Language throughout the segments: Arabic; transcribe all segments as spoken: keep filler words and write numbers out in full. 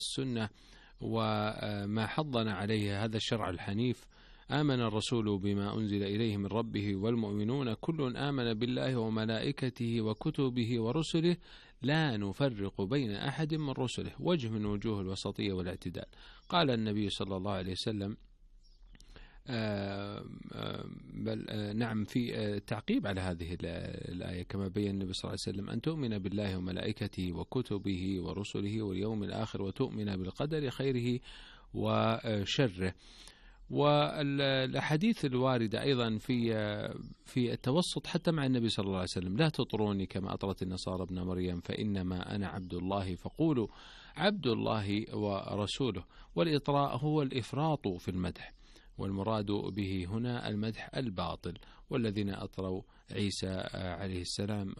السنة وما حضنا عليه هذا الشرع الحنيف. آمن الرسول بما أنزل إليه من ربه والمؤمنون كل آمن بالله وملائكته وكتبه ورسله لا نفرق بين أحد من رسله، وجه من وجوه الوسطية والاعتدال. قال النبي صلى الله عليه وسلم آه آه بل آه نعم في آه تعقيب على هذه الآية كما بين النبي صلى الله عليه وسلم أن تؤمن بالله وملائكته وكتبه ورسله واليوم الآخر وتؤمن بالقدر خيره وشره. والأحاديث الواردة أيضا في في التوسط حتى مع النبي صلى الله عليه وسلم: لا تطروني كما أطرت النصارى ابن مريم فإنما أنا عبد الله فقولوا عبد الله ورسوله. والإطراء هو الإفراط في المدح، والمراد به هنا المدح الباطل. والذين أطروا عيسى عليه السلام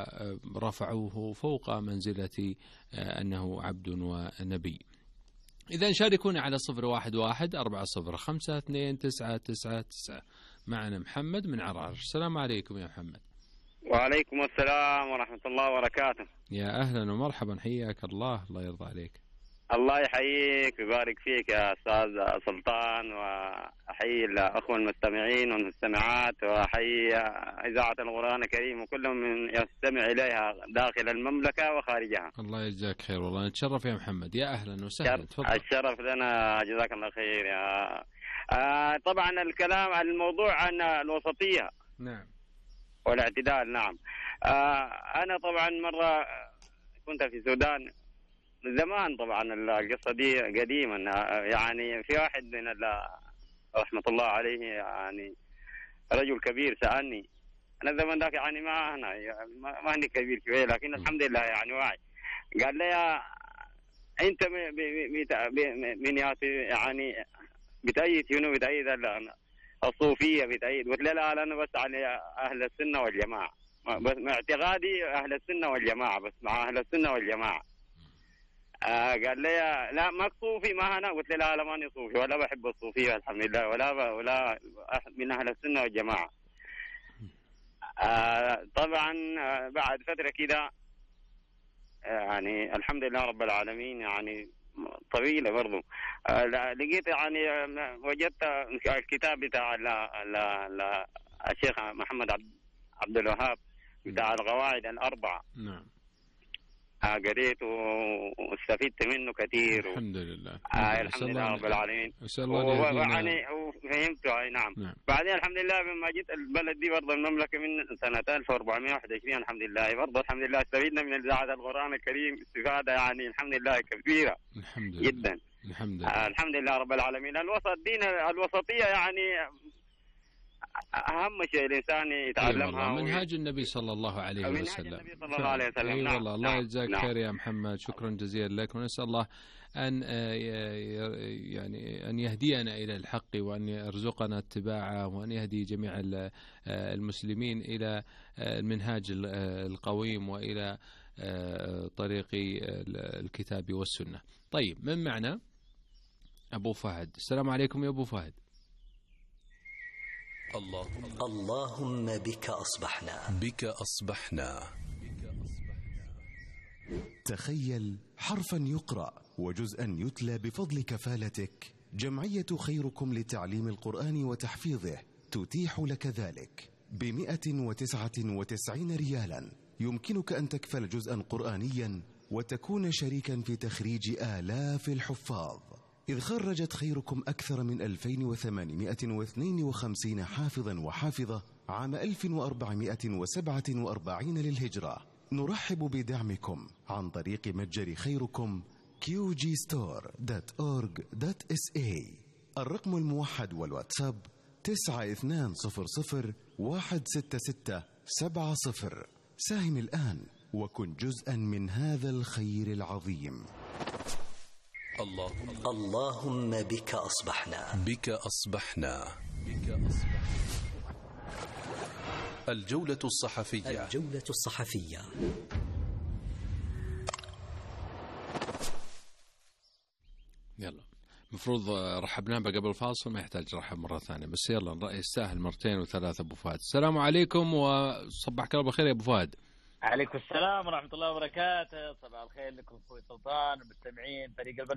ورفعوه فوق منزلة أنه عبد ونبي. إذا شاركونا على صفر واحد واحد أربعة صفر خمسة اثنين تسعة تسعة تسعة. معنا محمد من عرعر. السلام عليكم يا محمد. وعليكم السلام ورحمة الله وبركاته. يا أهلا ومرحبا، حياك الله، الله يرضى عليك. الله يحييك ويبارك فيك يا أستاذ سلطان، وأحيي الأخوة المستمعين والمستمعات، وأحيي إذاعة القرآن الكريم وكل من يستمع إليها داخل المملكة وخارجها. الله يجزاك خير، والله نتشرف يا محمد. يا أهلا وسهلا، تفضل. الشرف لنا، جزاك الله خير. يا آه طبعا الكلام عن الموضوع عن الوسطية نعم والاعتدال. نعم آه أنا طبعا مرة كنت في السودان زمان، طبعا القصة دي قديما، يعني في واحد من رحمة الله عليه، يعني رجل كبير سألني، أنا زمان ذاك يعني ما أنا ما عندي كبير كبير، لكن الحمد لله يعني واعي. قال لي يا أنت من يعني بتأيد شنو؟ بتأيد الصوفية بتأيد؟ قلت له لا لا، أنا بس على أهل السنة والجماعة، بس اعتقادي أهل السنة والجماعة، بس مع أهل السنة والجماعة. آه قال لي لا ما صوفي ما أنا. قلت له لا لا ماني صوفي ولا بحب الصوفية الحمد لله، ولا ولا من أهل السنة والجماعة. آه طبعا آه بعد فترة كده آه يعني الحمد لله رب العالمين، يعني طويلة برضو، آه لقيت يعني وجدت الكتاب بتاع لا لا لا الشيخ محمد عبد الوهاب بتاع القواعد الأربعة. نعم قريت واستفدت منه كثير. الحمد لله. آه الحمد لله رب العالمين. ويعني فهمته. أي نعم. نعم. بعدين الحمد لله لما جيت البلد دي برضه المملكة من سنة ألف وأربعمائة وواحد وعشرين الحمد لله برضه الحمد لله استفدنا من إذاعة القرآن الكريم استفادة يعني الحمد لله كبيرة. الحمد لله. جدا. الحمد لله. آه الحمد لله رب العالمين. الوسط دين الوسطية يعني أهم شيء الإنسان يتعلمها. أيوة منهاج النبي صلى الله عليه وسلم. النبي صلى الله عليه وسلم. أي نعم. والله. الله نعم. يجزاك نعم. خير يا محمد، شكرا جزيلا لك، ونسأل الله أن يعني أن يهدينا إلى الحق، وأن يرزقنا اتباعه، وأن يهدي جميع المسلمين إلى المنهاج القويم وإلى طريق الكتاب والسنة. طيب، من معنا؟ أبو فهد. السلام عليكم يا أبو فهد. اللهم اللهم بك أصبحنا بك أصبحنا. تخيل حرفا يقرأ وجزءا يتلى بفضل كفالتك. جمعية خيركم لتعليم القرآن وتحفيظه تتيح لك ذلك بمئة وتسعة وتسعين ريالا. يمكنك أن تكفل جزءا قرآنيا وتكون شريكا في تخريج آلاف الحفاظ، إذ خرجت خيركم أكثر من ألفين وثمانمائة واثنين وخمسين حافظا وحافظة عام ألف وأربعمائة وسبعة وأربعين للهجرة. نرحب بدعمكم عن طريق متجر خيركم كيو جي ستور دوت أورج دوت إس إيه. الرقم الموحد والواتساب تسعة اثنان صفر صفر واحد ستة ستة سبعة صفر. ساهم الآن وكن جزءا من هذا الخير العظيم. اللهم اللهم بك أصبحنا بك أصبحنا بك أصبحنا. الجولة الصحفية الجولة الصحفية. يلا، مفروض رحبنا به قبل الفاصل، ما يحتاج رحب مرة ثانية، بس يلا الرأي يستاهل مرتين وثلاثة. أبو فهد السلام عليكم وصبحك الله بالخير يا أبو فهد. عليكم السلام ورحمة الله وبركاته. صباح الخير لكم أخوي سلطان ومستمعين فريق